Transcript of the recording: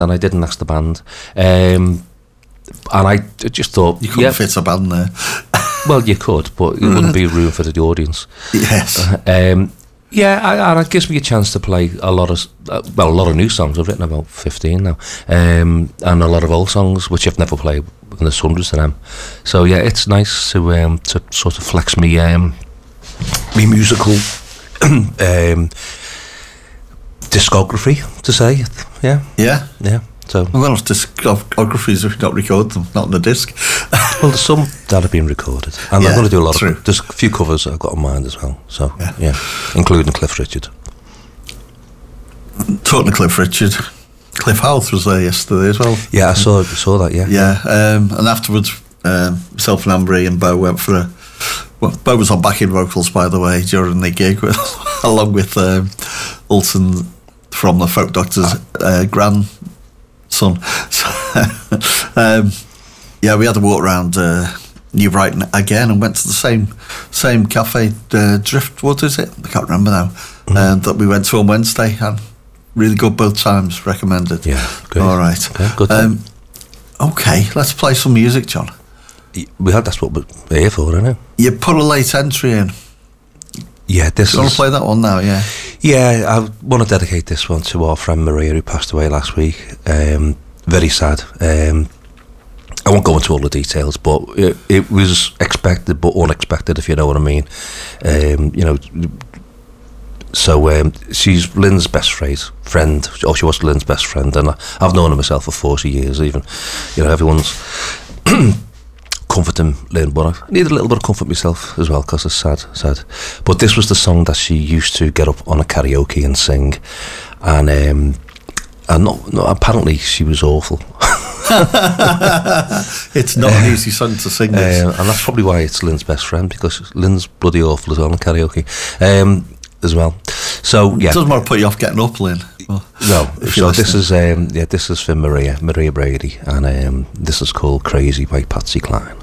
and I didn't ask the band. And I just thought... You couldn't fit a band there. Well, you could, but it wouldn't be room for the audience. Yes. And it gives me a chance to play a lot of new songs. I've written about 15 now, and a lot of old songs which I've never played, and there's hundreds of them. So yeah, it's nice to sort of flex me musical discography, to say. Yeah. So well, it's discographies if you don't record them, not on the disc. Well, there's some that have been recorded, and I'm going to do a lot of. There's a few covers I've got in mind as well. So yeah, including Cliff Richard. Talking to Cliff Richard, Cliff Howarth was there yesterday as well. Yeah, I saw that. Yeah. And afterwards, myself and Ambry and Bo went for Bo was on backing vocals, by the way, during the gig, along with Ulton from the Folk Doctor's grandson. So, we had to walk around New Brighton again and went to the same cafe, Driftwood, is it? I can't remember now. That we went to on Wednesday, and really good both times. Recommended. Yeah, good. All right. Okay, good. Okay, let's play some music, John. That's what we're here for, isn't it? You put a late entry in. Yeah, Do you want to play that one now? Yeah. Yeah, I want to dedicate this one to our friend Maria, who passed away last week. Very sad. I won't go into all the details, but it was expected but unexpected, if you know what I mean. So she's Lynn's best friend. Oh, she was Lynn's best friend, and I've known her myself for 40 years. Even, everyone's comforting Lynn, but I need a little bit of comfort myself as well, because it's sad. But this was the song that she used to get up on a karaoke and sing, and apparently she was awful. It's not an easy song to sing this. And that's probably why it's Lynn's best friend, because Lynn's bloody awful as well in karaoke as well. So yeah, it doesn't want to put you off getting up, Lynn. No. So this is for Maria Brady, and this is called Crazy by Patsy Cline.